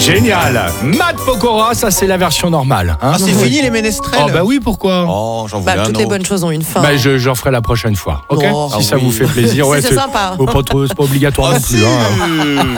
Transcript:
Génial. Matt Pokora, ça c'est la version normale. Hein. Ah, c'est fini les ménestrels? Oh bah oui, pourquoi? Oh, j'en voulais un Toutes les autre. bonnes choses ont une fin. Bah, j'en ferai la prochaine fois. Ok. Oh. Si ça vous fait plaisir. C'est sympa. C'est pas obligatoire non plus. Hein.